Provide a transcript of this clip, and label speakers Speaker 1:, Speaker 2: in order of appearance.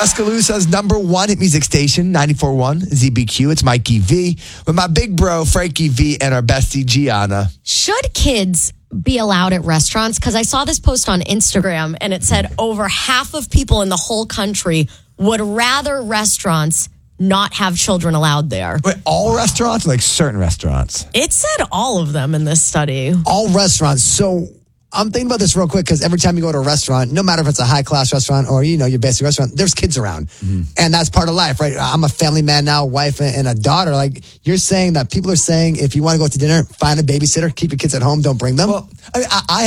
Speaker 1: Tuscaloosa's number one hit music station, 94.1 ZBQ. It's Mikey V with my big bro, Frankie V, and our bestie, Gianna.
Speaker 2: Should kids be allowed at restaurants? Because I saw this post on Instagram, and it said over half of people in the whole country would rather restaurants not have children allowed there.
Speaker 1: Wait, all restaurants? Like certain restaurants?
Speaker 2: It said all of them in this study.
Speaker 3: All restaurants. So I'm thinking about this real quick because every time you go to a restaurant, no matter if it's a high-class restaurant or, your basic restaurant, there's kids around. Mm-hmm. And that's part of life, right? I'm a family man now, wife and a daughter. Like, you're saying that people are saying if you want to go to dinner, find a babysitter, keep your kids at home, don't bring them.
Speaker 1: Well, I